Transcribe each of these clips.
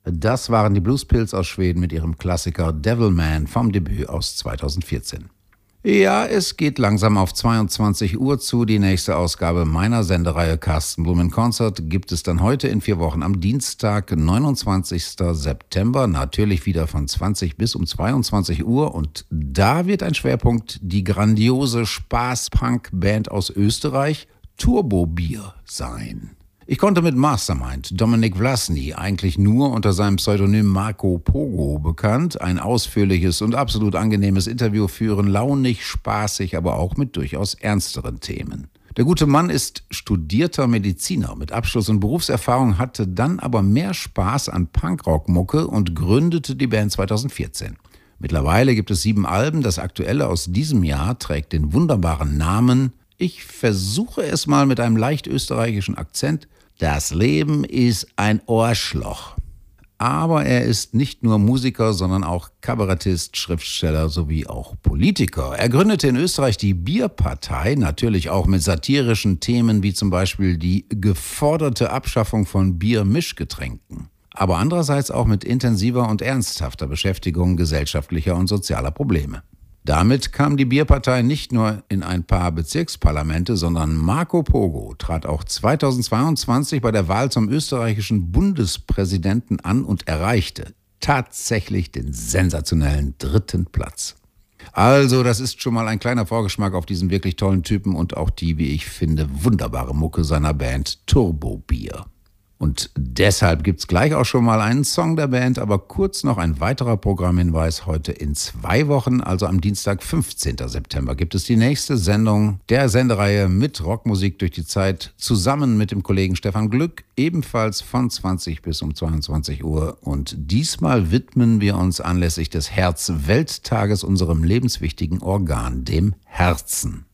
Das waren die Blues Pills aus Schweden mit ihrem Klassiker Devilman vom Debüt aus 2014. Ja, es geht langsam auf 22 Uhr zu. Die nächste Ausgabe meiner Sendereihe Carsten Blum in Concert gibt es dann heute in 4 Wochen am Dienstag, 29. September. Natürlich wieder von 20 bis um 22 Uhr. Und da wird ein Schwerpunkt die grandiose Spaß-Punk-Band aus Österreich Turbo Bier sein. Ich konnte mit Mastermind Dominik Vlasny, eigentlich nur unter seinem Pseudonym Marco Pogo bekannt, ein ausführliches und absolut angenehmes Interview führen, launig, spaßig, aber auch mit durchaus ernsteren Themen. Der gute Mann ist studierter Mediziner mit Abschluss und Berufserfahrung, hatte dann aber mehr Spaß an Punkrock-Mucke und gründete die Band 2014. Mittlerweile gibt es 7 Alben, das aktuelle aus diesem Jahr trägt den wunderbaren Namen, ich versuche es mal mit einem leicht österreichischen Akzent, das Leben ist ein Ohrschloch. Aber er ist nicht nur Musiker, sondern auch Kabarettist, Schriftsteller sowie auch Politiker. Er gründete in Österreich die Bierpartei, natürlich auch mit satirischen Themen wie zum Beispiel die geforderte Abschaffung von Biermischgetränken. Aber andererseits auch mit intensiver und ernsthafter Beschäftigung gesellschaftlicher und sozialer Probleme. Damit kam die Bierpartei nicht nur in ein paar Bezirksparlamente, sondern Marco Pogo trat auch 2022 bei der Wahl zum österreichischen Bundespräsidenten an und erreichte tatsächlich den sensationellen 3. Platz. Also, das ist schon mal ein kleiner Vorgeschmack auf diesen wirklich tollen Typen und auch die, wie ich finde, wunderbare Mucke seiner Band Turbo Bier. Und deshalb gibt's gleich auch schon mal einen Song der Band, aber kurz noch ein weiterer Programmhinweis. Heute in 2 Wochen, also am Dienstag, 15. September, gibt es die nächste Sendung der Sendereihe mit Rockmusik durch die Zeit, zusammen mit dem Kollegen Stefan Glück, ebenfalls von 20 bis um 22 Uhr. Und diesmal widmen wir uns anlässlich des Herz-Welttages unserem lebenswichtigen Organ, dem Herzen.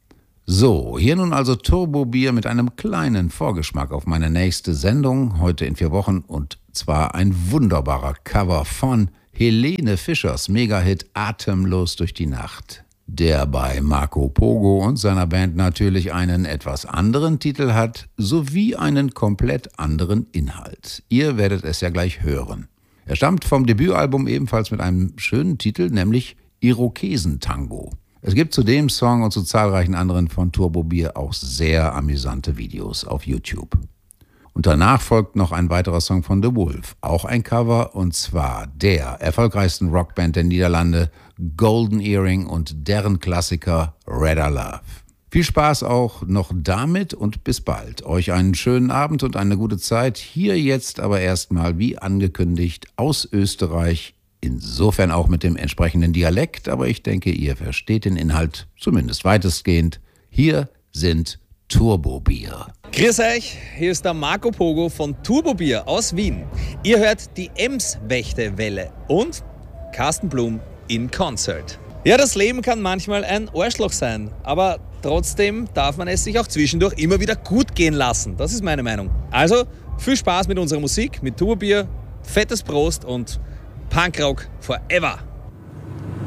So, hier nun also Turbo Bier mit einem kleinen Vorgeschmack auf meine nächste Sendung, heute in 4 Wochen, und zwar ein wunderbarer Cover von Helene Fischers Megahit Atemlos durch die Nacht, der bei Marco Pogo und seiner Band natürlich einen etwas anderen Titel hat, sowie einen komplett anderen Inhalt. Ihr werdet es ja gleich hören. Er stammt vom Debütalbum ebenfalls mit einem schönen Titel, nämlich Irokesentango. Es gibt zu dem Song und zu zahlreichen anderen von Turbo Bier auch sehr amüsante Videos auf YouTube. Und danach folgt noch ein weiterer Song von The Wolf, auch ein Cover, und zwar der erfolgreichsten Rockband der Niederlande Golden Earring und deren Klassiker Redder Love. Viel Spaß auch noch damit und bis bald. Euch einen schönen Abend und eine gute Zeit. Hier jetzt aber erstmal, wie angekündigt, aus Österreich. Insofern auch mit dem entsprechenden Dialekt, aber ich denke, ihr versteht den Inhalt zumindest weitestgehend. Hier sind Turbo Bier. Grüß euch, hier ist der Marco Pogo von Turbo Bier aus Wien. Ihr hört die Ems-Wächte-Welle und Carsten Blum in Concert. Ja, das Leben kann manchmal ein Arschloch sein, aber trotzdem darf man es sich auch zwischendurch immer wieder gut gehen lassen. Das ist meine Meinung. Also, viel Spaß mit unserer Musik, mit Turbo Bier, fettes Prost und Punkrock forever!